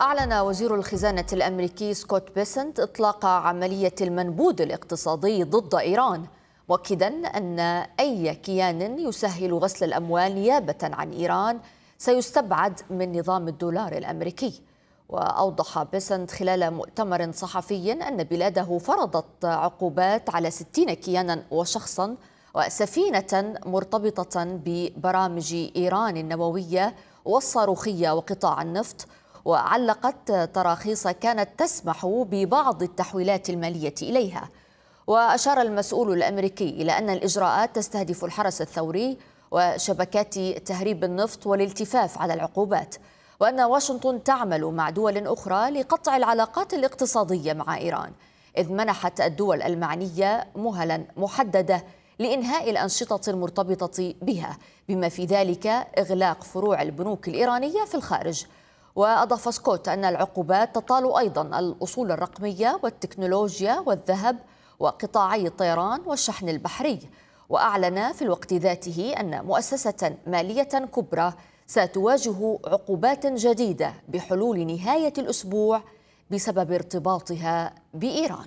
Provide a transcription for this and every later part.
أعلن وزير الخزانة الأمريكي سكوت بيسنت إطلاق عملية المنبوذ الاقتصادي ضد إيران، مؤكدا أن أي كيان يسهل غسل الأموال نيابة عن إيران سيستبعد من نظام الدولار الأمريكي. وأوضح بيسنت خلال مؤتمر صحفي أن بلاده فرضت عقوبات على 60 كيانا وشخصا وسفينة مرتبطة ببرامج إيران النووية والصاروخية وقطاع النفط، وعلقت تراخيص كانت تسمح ببعض التحويلات المالية إليها. وأشار المسؤول الأمريكي إلى أن الإجراءات تستهدف الحرس الثوري وشبكات تهريب النفط والالتفاف على العقوبات، وأن واشنطن تعمل مع دول أخرى لقطع العلاقات الاقتصادية مع إيران، إذ منحت الدول المعنية مهلا محددة لإنهاء الأنشطة المرتبطة بها، بما في ذلك إغلاق فروع البنوك الإيرانية في الخارج. وأضاف سكوت أن العقوبات تطال أيضا الأصول الرقمية والتكنولوجيا والذهب وقطاعي الطيران والشحن البحري. وأعلن في الوقت ذاته أن مؤسسة مالية كبرى ستواجه عقوبات جديدة بحلول نهاية الأسبوع بسبب ارتباطها بإيران.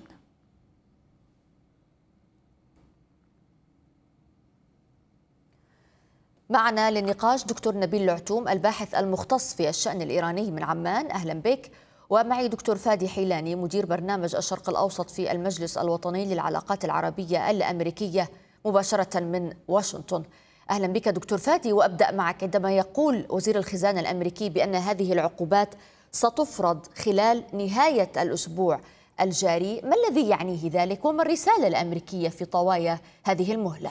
معنا للنقاش دكتور نبيل العتوم الباحث المختص في الشأن الإيراني من عمان، أهلا بك. ومعي دكتور فادي حيلاني مدير برنامج الشرق الأوسط في المجلس الوطني للعلاقات العربية الأمريكية مباشرة من واشنطن. أهلا بك دكتور فادي، وأبدأ معك. عندما يقول وزير الخزانة الأمريكي بأن هذه العقوبات ستفرض خلال نهاية الأسبوع الجاري، ما الذي يعنيه ذلك وما الرسالة الأمريكية في طوايا هذه المهلة؟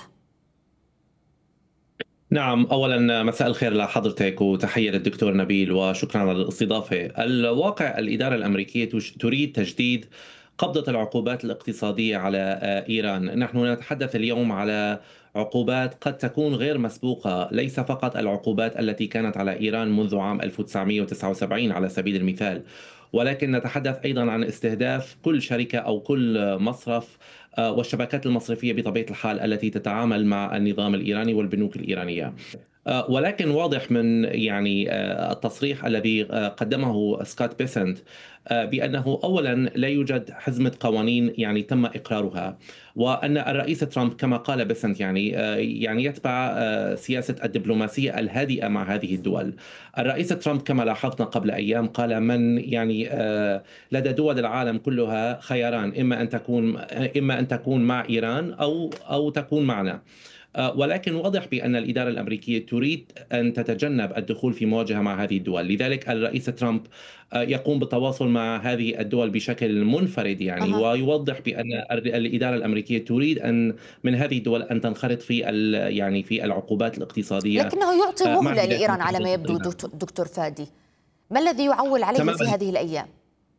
نعم، أولا مساء الخير لحضرتك وتحية للدكتور نبيل وشكرا على الاستضافة. الواقع الإدارة الأمريكية تريد تجديد قبضة العقوبات الاقتصادية على إيران. نحن نتحدث اليوم على عقوبات قد تكون غير مسبوقة، ليس فقط العقوبات التي كانت على إيران منذ عام 1979 على سبيل المثال، ولكن نتحدث أيضا عن استهداف كل شركة أو كل مصرف والشبكات المصرفية بطبيعة الحال التي تتعامل مع النظام الإيراني والبنوك الإيرانية. ولكن واضح من التصريح الذي قدمه سكوت بيسنت بأنه أولا لا يوجد حزمة قوانين تم إقرارها، وأن الرئيس ترامب كما قال بيسنت يتبع سياسة الدبلوماسية الهادئة مع هذه الدول. الرئيس ترامب كما لاحظنا قبل أيام قال من لدى دول العالم كلها خياران، إما أن تكون مع إيران أو تكون معنا. ولكن واضح بأن الإدارة الأمريكية تريد أن تتجنب الدخول في مواجهة مع هذه الدول، لذلك الرئيس ترامب يقوم بالتواصل مع هذه الدول بشكل منفرد ويوضح بأن الإدارة الأمريكية تريد أن من هذه الدول أن تنخرط في العقوبات الاقتصادية، لكنه يعطي مهلة لإيران على ما يبدو دكتور فادي. ما الذي يعول عليه في هذه الأيام؟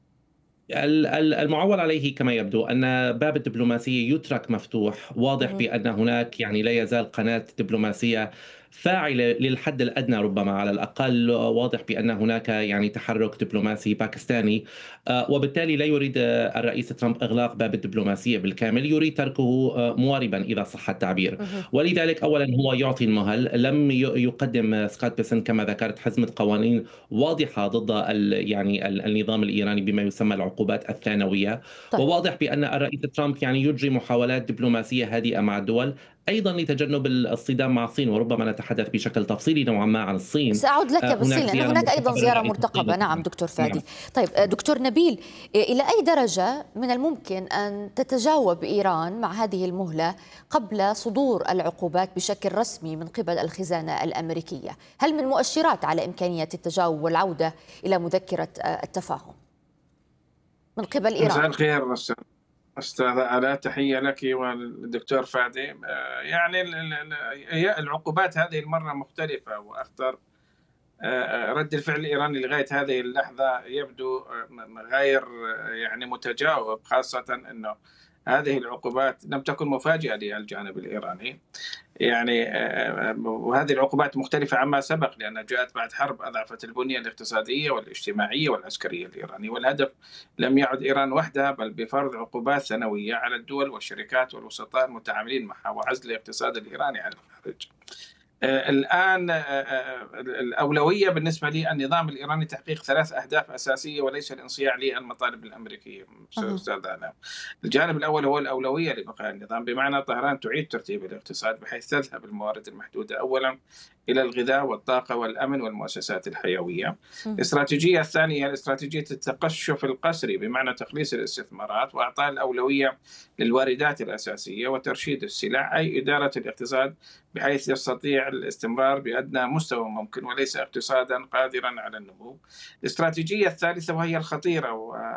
المعول عليه كما يبدو أن باب الدبلوماسية يترك مفتوح. واضح بأن هناك لا يزال قناة دبلوماسية فاعلة للحد الأدنى، ربما على الأقل واضح بأن هناك تحرك دبلوماسي باكستاني، وبالتالي لا يريد الرئيس ترامب إغلاق باب الدبلوماسية بالكامل، يريد تركه مواربا إذا صح التعبير. ولذلك أولا هو يعطي المهل. لم يقدم سكوت بيسنت كما ذكرت حزمة قوانين واضحة ضد النظام الإيراني بما يسمى العقوبات الثانوية. وواضح بأن الرئيس ترامب يجري محاولات دبلوماسية هادئة مع الدول أيضا لتجنب الصدام مع الصين، وربما نتحدث بشكل تفصيلي نوعا ما عن الصين. سأعود لك بالصين لأن هناك أيضا زيارة مرتقبة. نعم دكتور فادي. نعم. طيب دكتور نبيل، إلى أي درجة من الممكن أن تتجاوب إيران مع هذه المهلة قبل صدور العقوبات بشكل رسمي من قبل الخزانة الأمريكية؟ هل من مؤشرات على إمكانية التجاوب والعودة إلى مذكرة التفاهم من قبل إيران؟ مساء الخير أستاذة آلاء، تحية لك والدكتور فادي. العقوبات هذه المرة مختلفة وأخطر. رد الفعل الإيراني لغاية هذه اللحظة يبدو غير متجاوب، خاصة أنه هذه العقوبات لم تكن مفاجئة للجانب الإيراني. وهذه العقوبات مختلفة عما سبق لأنها جاءت بعد حرب أضعفت البنية الاقتصادية والاجتماعية والعسكرية الإيراني، والهدف لم يعد إيران وحدها بل بفرض عقوبات ثانوية على الدول والشركات والوسطاء المتعاملين معها وعزل الاقتصاد الإيراني عن الخارج. الآن الأولوية بالنسبة لي النظام الإيراني تحقيق 3 أهداف أساسية وليس الانصياع للمطالب الأمريكية. أستاذ أنا الجانب الأول هو الأولوية لبقاء النظام، بمعنى طهران تعيد ترتيب الاقتصاد بحيث تذهب الموارد المحدودة أولا إلى الغذاء والطاقة والأمن والمؤسسات الحيوية. الاستراتيجية الثانية الاستراتيجية التقشف القسري، بمعنى تقليص الاستثمارات وإعطاء الأولوية للواردات الأساسية وترشيد السلع، أي إدارة الاقتصاد بحيث يستطيع الاستمرار بأدنى مستوى ممكن وليس اقتصادا قادرا على النمو. الاستراتيجية الثالثة وهي الخطيرة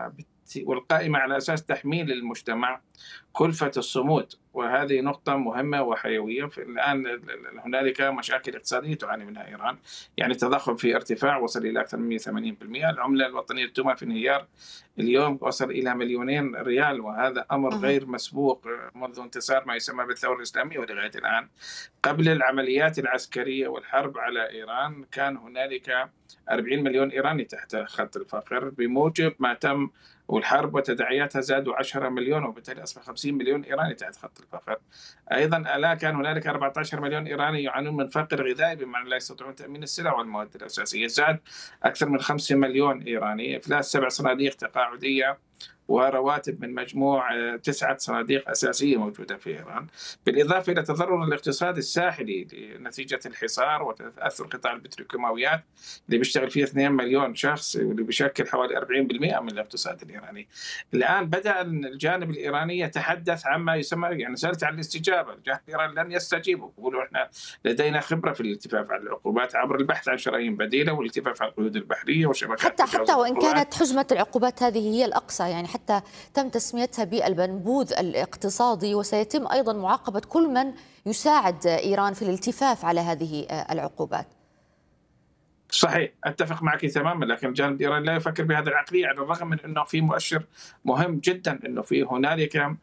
والقائمة على أساس تحميل المجتمع كلفة الصمود، وهذه نقطة مهمة وحيوية. الآن هنالك مشاكل اقتصادية تعاني منها إيران، يعني التضخم في ارتفاع وصل إلى أكثر من 180%، العملة الوطنية التومة في انهيار، اليوم وصل إلى 2,000,000 ريال، وهذا أمر غير مسبوق منذ انتصار ما يسمى بالثورة الإسلامية ولغاية الآن. قبل العمليات العسكرية والحرب على إيران كان هنالك 40 مليون إيراني تحت خط الفقر، بموجب ما تم والحرب وتداعياتها زادوا 10 مليون، وبالتالي أصبح 50 مليون إيراني تحت خط الفقر. أيضا ألا كان هنالك 14 مليون إيراني يعانون من فقر غذائي، بمعنى لا يستطيعون تأمين السلع والمواد الأساسية. زاد أكثر من 5 مليون إيراني، إفلاس 7 صناديق تقاعدية ورواتب من مجموع 9 صناديق أساسية موجودة في إيران، بالإضافة إلى تضرر الاقتصاد الساحلي نتيجة الحصار وتأثر قطاع البتروكيماويات اللي بيشتغل فيه 2 مليون شخص واللي بيشكل حوالي 40% من الاقتصاد الإيراني. الآن بدأ الجانب الإيراني يتحدث عما يسمى، يعني سألت عن الاستجابة، الجانب الإيراني لن يستجيبوا، يقولوا إحنا لدينا خبرة في الالتفاف على العقوبات عبر البحث عن شرايين بديلة والالتفاف على القيود البحرية وشبكات حتى وإن كانت حجمة العقوبات هذه هي الأقصى، يعني حتى تم تسميتها بالمنبوذ الاقتصادي، وسيتم أيضا معاقبة كل من يساعد إيران في الالتفاف على هذه العقوبات. صحيح، أتفق معك تماما، لكن الجانب الإيراني لا يفكر بهذه العقلية، على الرغم من أنه في مؤشر مهم جدا أنه في هنالك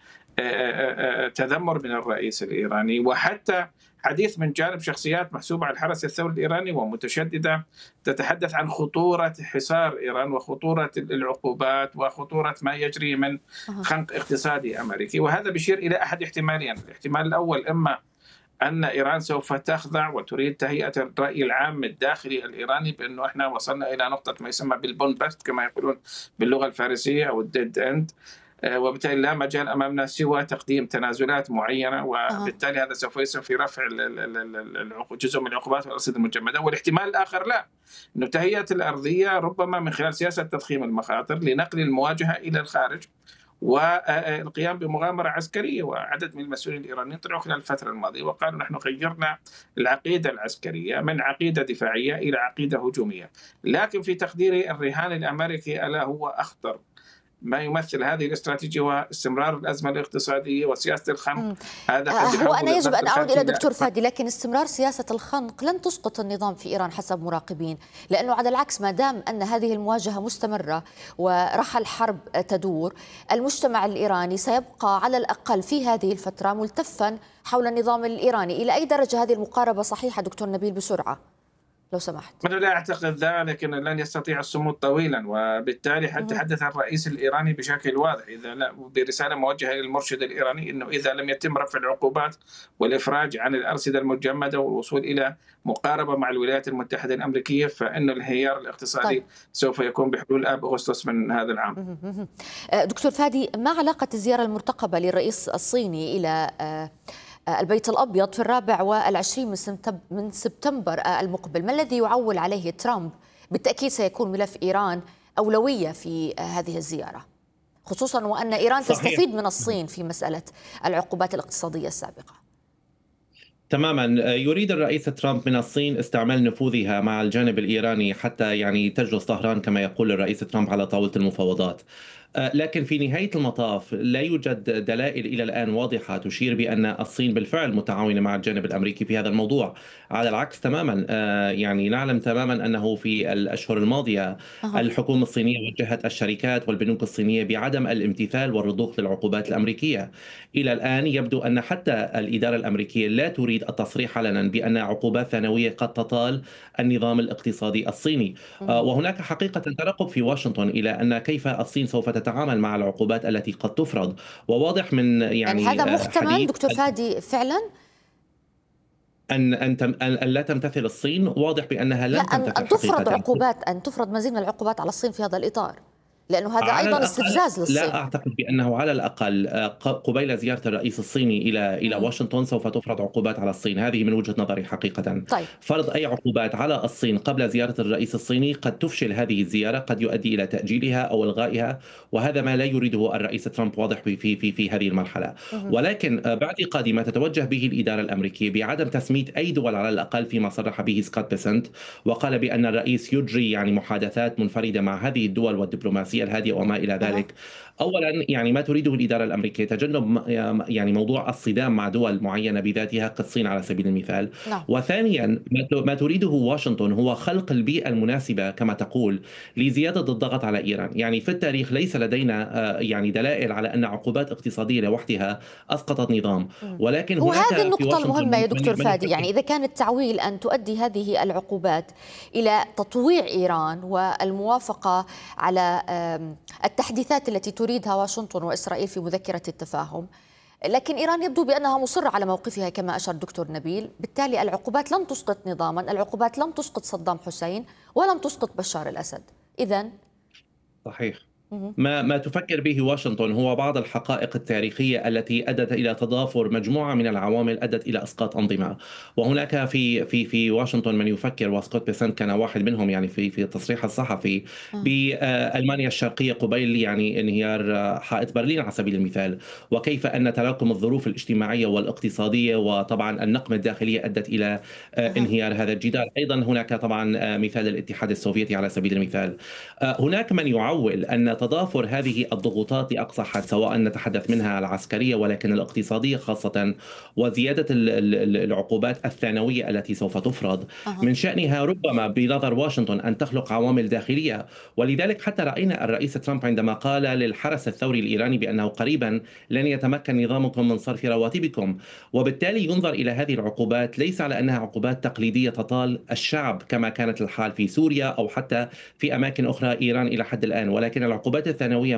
تذمر من الرئيس الإيراني، وحتى حديث من جانب شخصيات محسوبة على الحرس الثوري الإيراني ومتشددة تتحدث عن خطورة حصار إيران وخطورة العقوبات وخطورة ما يجري من خنق اقتصادي أمريكي. وهذا بيشير إلى أحد احتمالين، الاحتمال الأول إما أن إيران سوف تخضع وتريد تهيئة الرأي العام الداخلي الإيراني بأنه إحنا وصلنا إلى نقطة ما يسمى بالبونبست كما يقولون باللغة الفارسية أو الديد إند، وبالتالي لا مجال أمامنا سوى تقديم تنازلات معينة، وبالتالي هذا سوف يسهم في رفع جزء من العقوبات والأرصدة المجمدة. والاحتمال الآخر لا، أنه تهيئة الأرضية ربما من خلال سياسة تضخيم المخاطر لنقل المواجهة إلى الخارج والقيام بمغامرة عسكرية. وعدد من المسؤولين الإيرانيين طلعوا خلال الفترة الماضية وقالوا نحن غيرنا العقيدة العسكرية من عقيدة دفاعية إلى عقيدة هجومية، لكن في تقديري الرهان الأمريكي ألا هو أخطر ما يمثل هذه الاستراتيجية واستمرار الأزمة الاقتصادية وسياسة الخنق. هذا هو أنا يجب أن أعود إلى دكتور فادي، لكن استمرار سياسة الخنق لن تسقط النظام في إيران حسب مراقبين، لأنه على العكس ما دام أن هذه المواجهة مستمرة ورحى الحرب تدور، المجتمع الإيراني سيبقى على الأقل في هذه الفترة ملتفا حول النظام الإيراني. إلى أي درجة هذه المقاربة صحيحة دكتور نبيل بسرعة لو سمحت؟ أنا لا أعتقد ذلك، أنه لن يستطيع الصمود طويلا، وبالتالي حتى تحدث الرئيس الإيراني بشكل واضح إذا لا برسالة موجهة للمرشد الإيراني أنه إذا لم يتم رفع العقوبات والإفراج عن الأرصدة المجمدة والوصول إلى مقاربة مع الولايات المتحدة الأمريكية فإن الانهيار الاقتصادي سوف يكون بحلول آب أغسطس من هذا العام. دكتور فادي، ما علاقة الزيارة المرتقبة للرئيس الصيني إلى البيت الأبيض في 24 من سبتمبر المقبل؟ ما الذي يعول عليه ترامب؟ بالتأكيد سيكون ملف إيران أولوية في هذه الزيارة، خصوصا وأن إيران تستفيد من الصين في مسألة العقوبات الاقتصادية السابقة. تماما، يريد الرئيس ترامب من الصين استعمال نفوذها مع الجانب الإيراني حتى يعني تجلس طهران كما يقول الرئيس ترامب على طاولة المفاوضات. لكن في نهاية المطاف لا يوجد دلائل إلى الآن واضحة تشير بأن الصين بالفعل متعاونة مع الجانب الأمريكي في هذا الموضوع. على العكس تماما، يعني نعلم تماما أنه في الأشهر الماضية الحكومة الصينية وجهت الشركات والبنوك الصينية بعدم الامتثال والرضوخ للعقوبات الأمريكية. إلى الآن يبدو أن حتى الإدارة الأمريكية لا تريد التصريح علنا بأن عقوبات ثانوية قد تطال النظام الاقتصادي الصيني. وهناك حقيقة ترقب في واشنطن إلى أن كيف الصين سوف تتعامل مع العقوبات التي قد تفرض، وواضح من يعني هذا محتمل دكتور فادي فعلا؟ أن لا تمتثل الصين، واضح بأنها لا، لن تمتثل أن تفرض حقيقة. عقوبات، أن تفرض مزيد من العقوبات على الصين في هذا الإطار، لأنه هذا أيضا استفزاز للصين. لا أعتقد بأنه على الأقل قبيل زيارة الرئيس الصيني إلى واشنطن سوف تفرض عقوبات على الصين. هذه من وجهة نظري حقيقة. طيب. فرض أي عقوبات على الصين قبل زيارة الرئيس الصيني قد تفشل هذه الزيارة، قد يؤدي إلى تأجيلها أو إلغائها، وهذا ما لا يريده الرئيس ترامب، واضح في هذه المرحلة. ولكن باعتقادي ما تتوجه به الإدارة الأمريكية بعدم تسميت أي دول على الأقل، فيما صرح به سكوت بيسنت وقال بأن الرئيس يجري محادثات منفردة مع هذه الدول والدبلوماسية الهادئة وما إلى ذلك. أولا ما تريده الإدارة الأمريكية تجنب موضوع الصدام مع دول معينة بذاتها كالصين على سبيل المثال. وثانيا ما تريده واشنطن هو خلق البيئة المناسبة كما تقول لزيادة الضغط على إيران. في التاريخ ليس لدينا دلائل على أن عقوبات اقتصادية لوحدها أسقطت نظام، ولكن وهذه النقطة المهمة يا دكتور فادي. إذا كان التعويل أن تؤدي هذه العقوبات إلى تطويع إيران والموافقة على التحديثات التي تريدها واشنطن وإسرائيل في مذكرة التفاهم، لكن إيران يبدو بأنها مصرة على موقفها كما أشار الدكتور نبيل. بالتالي العقوبات لم تسقط نظاما، العقوبات لم تسقط صدام حسين ولم تسقط بشار الأسد. إذن صحيح. ما تفكر به واشنطن هو بعض الحقائق التاريخية التي أدت إلى تضافر مجموعة من العوامل أدت إلى إسقاط أنظمة. وهناك في واشنطن من يفكر، وسكوت بيسنت كان واحد منهم في التصريح الصحفي بألمانيا الشرقية قبيل انهيار حائط برلين على سبيل المثال، وكيف أن تراكم الظروف الاجتماعية والاقتصادية وطبعا النقمة الداخلية أدت إلى انهيار هذا الجدار. أيضا هناك طبعا مثال الاتحاد السوفيتي على سبيل المثال. هناك من يعول أن تضافر هذه الضغوطات لأقصى حد، سواء نتحدث منها العسكرية ولكن الاقتصادية خاصة، وزيادة العقوبات الثانوية التي سوف تفرض، من شأنها ربما بنظر واشنطن أن تخلق عوامل داخلية. ولذلك حتى رأينا الرئيس ترامب عندما قال للحرس الثوري الإيراني بأنه قريبا لن يتمكن نظامكم من صرف رواتبكم. وبالتالي ينظر إلى هذه العقوبات ليس على أنها عقوبات تقليدية تطال الشعب كما كانت الحال في سوريا أو حتى في أماكن أخرى إيران إلى حد الآن، ولكن العقوبات الثانوية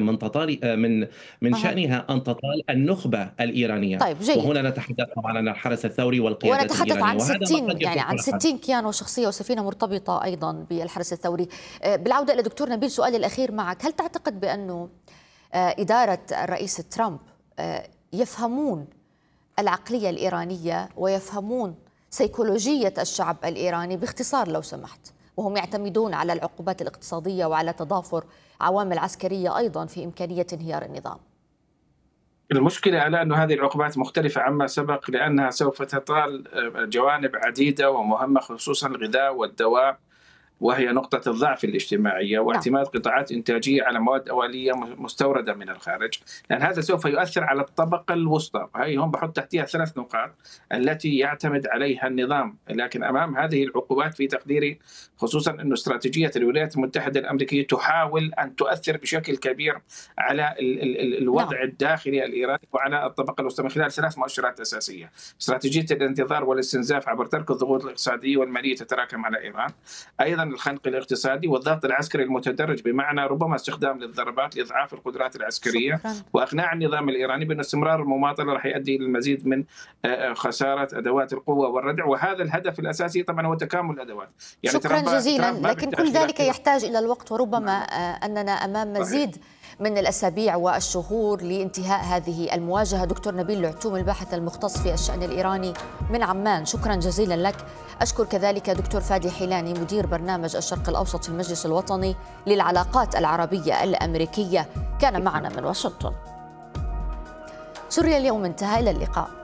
من شأنها أن تطال النخبة الإيرانية. طيب جيد. وهنا نتحدث طبعا عن الحرس الثوري والقيادات الإيرانية، ونتحدث عن 60 60 كيان وشخصية وسفينة مرتبطة أيضا بالحرس الثوري. بالعودة إلى دكتور نبيل، سؤالي الأخير معك، هل تعتقد بأنه إدارة الرئيس ترامب يفهمون العقلية الإيرانية ويفهمون سيكولوجية الشعب الإيراني؟ باختصار لو سمحت، وهم يعتمدون على العقوبات الاقتصادية وعلى تضافر عوامل عسكرية أيضا في إمكانية انهيار النظام. المشكلة على أن هذه العقوبات مختلفة عما سبق، لأنها سوف تطال جوانب عديدة ومهمة، خصوصا الغذاء والدواء، وهي نقطة الضعف الاجتماعية، واعتماد قطاعات إنتاجية على مواد أولية مستوردة من الخارج، لأن هذا سوف يؤثر على الطبقة الوسطى. هاي هم بحط تحتها 3 نقاط التي يعتمد عليها النظام. لكن أمام هذه العقوبات في تقديري، خصوصا أن استراتيجية الولايات المتحدة الأمريكية تحاول أن تؤثر بشكل كبير على الوضع الداخلي الإيراني وعلى الطبقة الوسطى من خلال 3 مؤشرات أساسية: استراتيجية الانتظار والاستنزاف عبر ترك الضغوط الاقتصادية والمالية تتراكم على إيران، أيضا الخنق الاقتصادي والضغط العسكري المتدرج، بمعنى ربما استخدام للضربات لإضعاف القدرات العسكرية، وإقناع النظام الإيراني بأن استمرار المماطلة راح يؤدي إلى المزيد من خسارة أدوات القوة والردع. وهذا الهدف الأساسي طبعا هو تكامل الأدوات. شكرا جزيلا، لكن كل ذلك يحتاج إلى الوقت، وربما أننا أمام مزيد من الأسابيع والشهور لانتهاء هذه المواجهة. دكتور نبيل العتوم، الباحث المختص في الشأن الإيراني من عمان، شكرا جزيلا لك. أشكر كذلك دكتور فادي حيلاني، مدير برنامج الشرق الأوسط في المجلس الوطني للعلاقات العربية الأمريكية، كان معنا من واشنطن. سوريا اليوم انتهى، إلى اللقاء.